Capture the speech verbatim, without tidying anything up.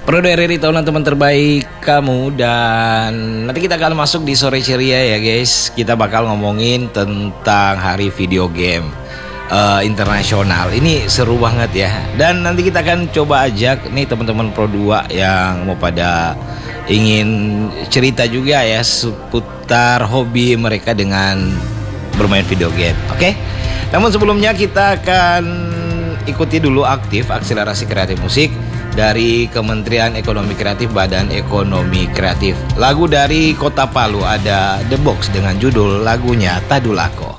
Pro R R I tahunan teman terbaik kamu. Dan nanti kita akan masuk di sore ceria ya guys. Kita bakal ngomongin tentang hari video game uh, internasional. Ini seru banget ya. Dan nanti kita akan coba ajak nih teman-teman Pro dua yang mau pada ingin cerita juga ya seputar hobi mereka dengan bermain video game. Oke, namun sebelumnya kita akan ikuti dulu aktif akselerasi kreatif musik dari Kementerian Ekonomi Kreatif, Badan Ekonomi Kreatif. Lagu dari Kota Palu, ada The Box dengan judul lagunya Tadulako.